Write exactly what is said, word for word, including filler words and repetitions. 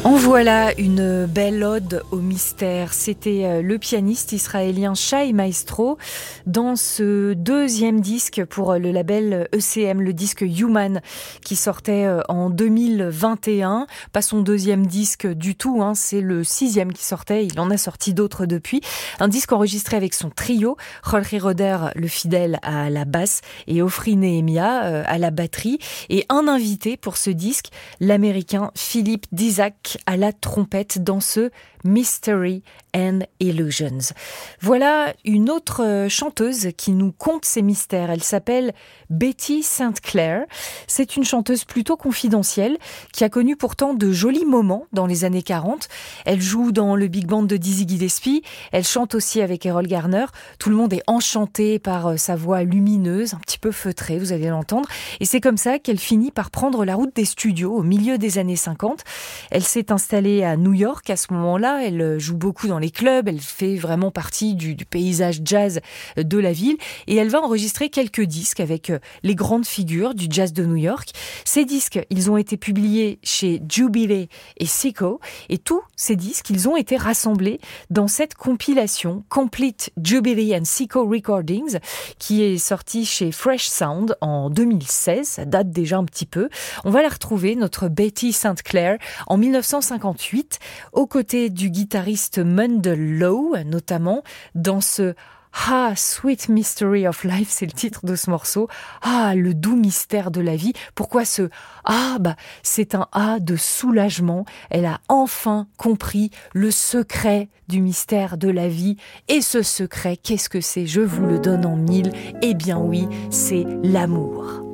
En voilà une belle ode au mystère. C'était le pianiste israélien Shai Maestro dans ce deuxième disque pour le label E C M, le disque Human, qui sortait en deux mille vingt et un. Pas son deuxième disque du tout, hein, c'est le sixième qui sortait. Il en a sorti d'autres depuis. Un disque enregistré avec son trio, Jorge Roder, le fidèle, à la basse, et Ofri Nehemia euh, à la batterie. Et un invité pour ce disque, l'américain Philippe Dizak, à la trompette dans ce Mystery and Illusions. Voilà une autre chanteuse qui nous conte ses mystères. Elle s'appelle Betty Saint Clair. C'est une chanteuse plutôt confidentielle qui a connu pourtant de jolis moments dans les années quarante. Elle joue dans le big band de Dizzy Gillespie. Elle chante aussi avec Errol Garner. Tout le monde est enchanté par sa voix lumineuse, un petit peu feutrée, vous allez l'entendre. Et c'est comme ça qu'elle finit par prendre la route des studios au milieu des années cinquante. Elle s'est installée à New York à ce moment-là. Elle joue beaucoup dans les clubs. Elle fait vraiment partie du, du paysage jazz de la ville. Et elle va enregistrer quelques disques avec les grandes figures du jazz de New York. Ces disques, ils ont été publiés chez Jubilee et Seco. Et tous ces disques, ils ont été rassemblés dans cette compilation Complete Jubilee and Seco Recordings qui est sortie chez Fresh Sound en deux mille seize. Ça date déjà un petit peu. On va la retrouver, notre Betty Saint Clair, en mille neuf cent cinquante-huit, aux côtés du guitariste Mundell Lowe, notamment dans ce Ah, Sweet Mystery of Life, c'est le titre de ce morceau. Ah, le doux mystère de la vie. Pourquoi ce Ah, bah, c'est un Ah de soulagement. Elle a enfin compris le secret du mystère de la vie. Et ce secret, qu'est-ce que c'est? Je vous le donne en mille. Eh bien oui, c'est l'amour.